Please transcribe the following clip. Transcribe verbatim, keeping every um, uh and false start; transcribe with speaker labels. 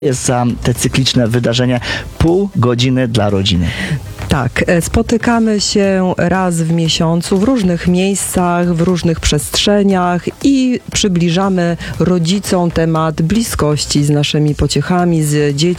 Speaker 1: jest za te cykliczne wydarzenie pół godziny dla rodziny?
Speaker 2: Tak, spotykamy się raz w miesiącu w różnych miejscach, w różnych przestrzeniach i przybliżamy rodzicom temat bliskości z naszymi pociechami, z dziećmi.